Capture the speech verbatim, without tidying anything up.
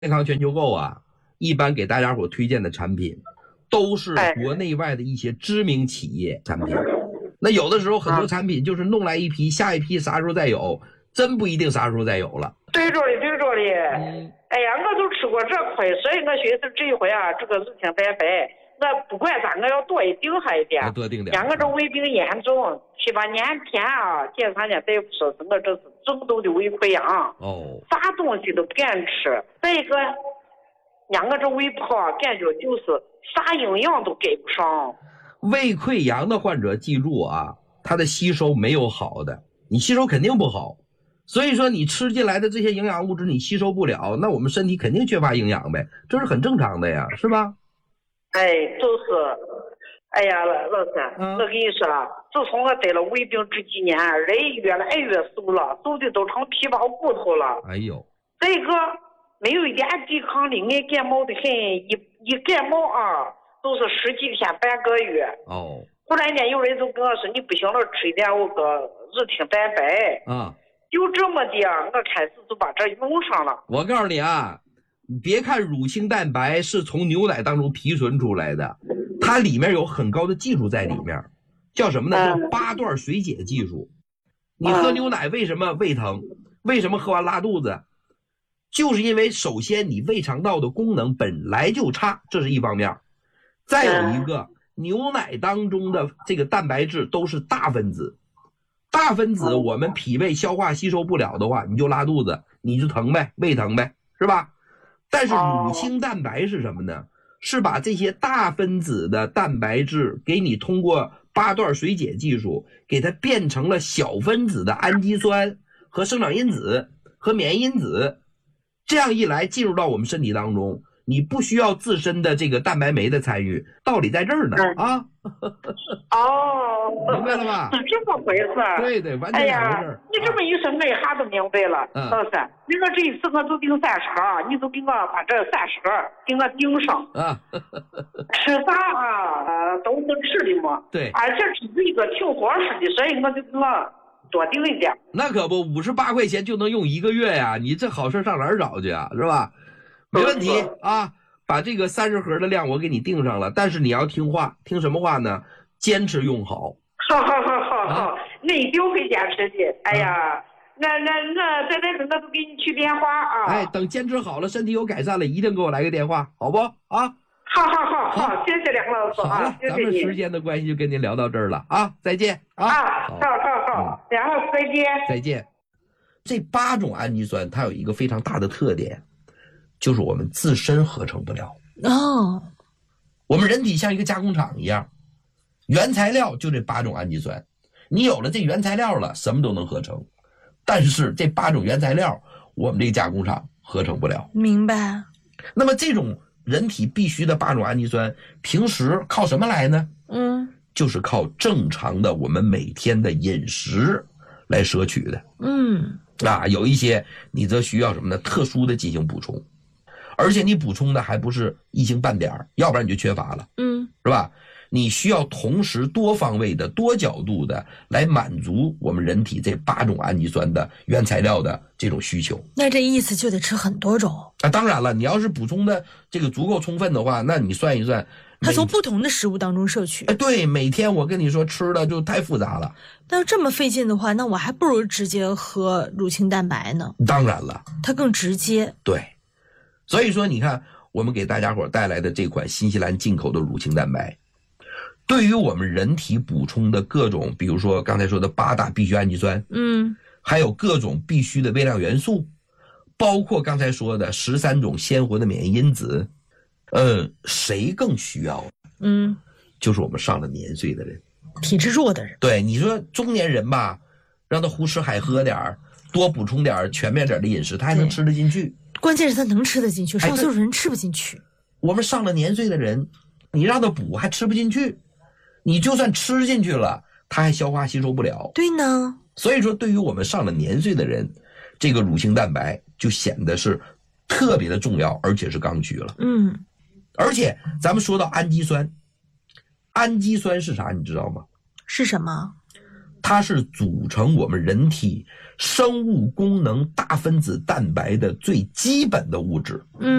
健康全球购啊，一般给大家伙推荐的产品都是国内外的一些知名企业产品。那有的时候很多产品就是弄来一批，下一批啥时候再有，真不一定啥时候再有了。 对着的，对着的。嗯、哎呀，我都吃过这亏，所以我寻思这一回啊，这个乳清蛋白，我不管咋，我要多一定还一点。 多定点。 我这胃病严重，七八年前啊，检查人大夫说是我这是重度的胃溃疡。哦。啥东西都不敢吃。再一个，让我这胃不好，感觉就是啥营养都给不上。 胃溃疡的患者记住啊，他的吸收没有好的，你吸收肯定不好。所以说你吃进来的这些营养物质你吸收不了，那我们身体肯定缺乏营养呗，这是很正常的呀，是吧？ 哎，就是，哎呀，老三，嗯、我跟你说，自从我得了胃病这几年，人越来越瘦了，瘦的都成皮包骨头了。 哎呦， 这个没有一点抵抗力，爱感冒的很，一一感冒啊，都是十几天半个月。哦。忽然间有人就跟我说，你不行了，吃一点我个乳清蛋白。啊。就这么的，我开始就把这用上了。 我告诉你啊，你别看乳清蛋白是从牛奶当中提纯出来的，它里面有很高的技术在里面，叫什么呢？叫八段水解技术。你喝牛奶为什么胃疼？为什么喝完拉肚子？就是因为首先你胃肠道的功能本来就差，这是一方面。再有一个，牛奶当中的这个蛋白质都是大分子。大分子我们脾胃消化吸收不了的话，你就拉肚子，你就疼呗，胃疼呗，是吧？但是乳清蛋白是什么呢？是把这些大分子的蛋白质给你通过八段水解技术给它变成了小分子的氨基酸和生长因子和免疫因子，这样一来进入到我们身体当中，你不需要自身的这个蛋白酶的参与，道理在这儿呢啊！ 哦， 明白了吧？ 是这么回事。 对对，完全两回事。 哎呀，你这么一说，我一下都明白了。嗯，老三，你说这一次我就订三十盒，你就给我把这三十盒给我订上啊。吃啥啊？都是吃的嘛。 对， 而且这是一个挺合适的，所以我就给我多订一点。 那可不，五十八块钱就能用一个月呀！你这好事上哪儿找去啊？是吧？没问题啊。把这个三十盒的量我给你定上了，但是你要听话，听什么话呢？坚持用好。 好好好好好，那一定会坚持的。哎呀，那那那在那个我都给你取电话啊。 哎，等坚持好了，身体有改善了，一定给我来个电话，好不？啊？ 好好好好，谢谢梁老师。 好了，咱们时间的关系就跟您聊到这儿了啊，再见啊。 啊，好好好，梁老师再见。 再见。这八种氨基酸它有一个非常大的特点。就是我们自身合成不了哦，我们人体像一个加工厂一样，原材料就这八种氨基酸，你有了这原材料了，什么都能合成，但是这八种原材料，我们这个加工厂合成不了。 明白。 那么这种人体必须的八种氨基酸，平时靠什么来呢？嗯，就是靠正常的我们每天的饮食来摄取的。嗯，啊，有一些你则需要什么呢？特殊的进行补充。而且你补充的还不是一星半点，要不然你就缺乏了，嗯，是吧？你需要同时多方位的、多角度的来满足我们人体这八种氨基酸的原材料的这种需求。 那这意思就得吃很多种啊！当然了，你要是补充的这个足够充分的话，那你算一算， 它从不同的食物当中摄取。 哎，对，每天我跟你说吃的就太复杂了。 那要这么费劲的话，那我还不如直接喝乳清蛋白呢。 当然了， 它更直接。 对。所以说你看我们给大家伙带来的这款新西兰进口的乳清蛋白，对于我们人体补充的各种，比如说刚才说的八大必需氨基酸，嗯，还有各种必需的微量元素，包括刚才说的十三种鲜活的免疫因子，呃，谁更需要？嗯，就是我们上了年岁的人， 体质弱的人。 对，你说中年人吧，让他胡吃海喝点多补充点全面点的饮食，他还能吃得进去。 关键是他能吃得进去，上岁数人吃不进去、哎。 我们上了年岁的人，你让他补还吃不进去，你就算吃进去了，他还消化吸收不了。 对呢， 所以说对于我们上了年岁的人，这个乳清蛋白就显得是特别的重要，而且是刚需了。嗯，而且咱们说到氨基酸，氨基酸是啥你知道吗？ 是什么？ 它是组成我们人体生物功能大分子蛋白的最基本的物质。 嗯。